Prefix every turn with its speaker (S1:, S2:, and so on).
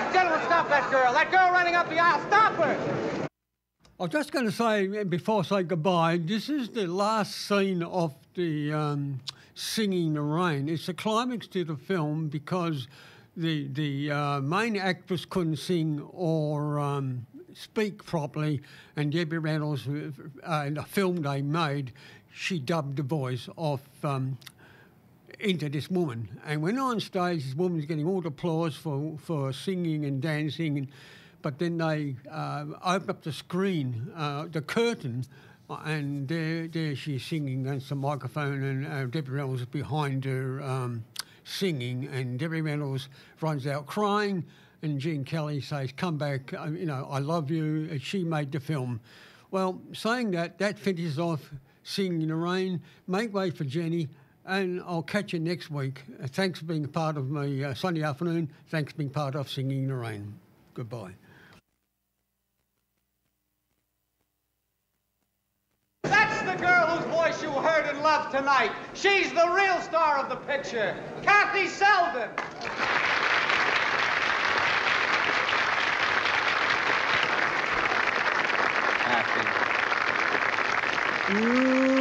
S1: Gentlemen, stop that girl. That girl running up the aisle. Stop her!
S2: I was just going to say, before I say goodbye, this is the last scene of the Singing in the Rain. It's the climax to the film because the main actress couldn't sing or speak properly, and Debbie Reynolds, in the film they made, she dubbed the voice of into this woman. And when on stage, this woman's getting all the applause for singing and dancing, but then they open up the screen, the curtain, and there she's singing against the microphone, and Debbie Reynolds is behind her singing, and Debbie Reynolds runs out crying, and Gene Kelly says, "Come back, I love you." And she made the film. Well, saying that finishes off Singing in the Rain. Make way for Jenny, and I'll catch you next week. Thanks for being a part of my Sunday afternoon. Thanks for being part of Singing in the Rain. Goodbye.
S1: That's the girl whose voice you heard and loved tonight. She's the real star of the picture, Kathy Selden.
S3: Kathy.